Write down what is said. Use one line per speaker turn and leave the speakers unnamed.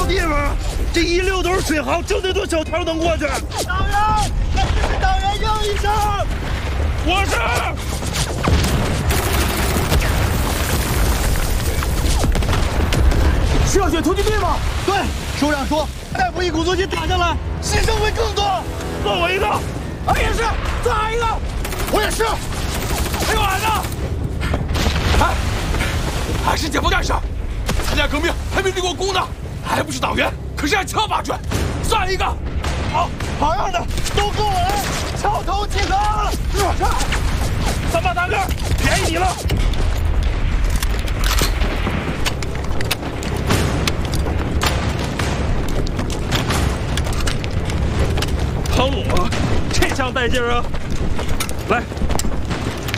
好地方，这一溜都是水壕，就那座小桥能过去。
党员，党员应一声。
我是。
是热血突击队吗？对，首长说逮捕一鼓作气打下来，牺牲会更多。
算我一个。
俺也是，算俺一个。我也是。
还有俺呢。
俺是解放战士，参加革命还没立过功呢，还不是党员，可是俺枪法准，算一个。
好样的，都跟我来，敲头集合。
三八大个，便宜你了。疼我，这枪带劲啊！来。